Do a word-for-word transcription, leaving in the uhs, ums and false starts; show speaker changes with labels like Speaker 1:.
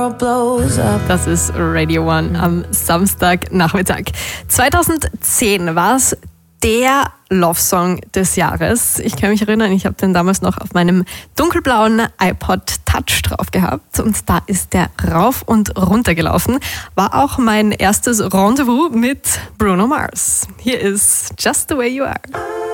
Speaker 1: world blows up.
Speaker 2: Das ist Radio One am Samstagnachmittag. zweitausendzehn war es der Love-Song des Jahres. Ich kann mich erinnern, ich habe den damals noch auf meinem dunkelblauen iPod Touch drauf gehabt und da ist der rauf und runter gelaufen. War auch mein erstes Rendezvous mit Bruno Mars. Hier ist Just the Way You Are.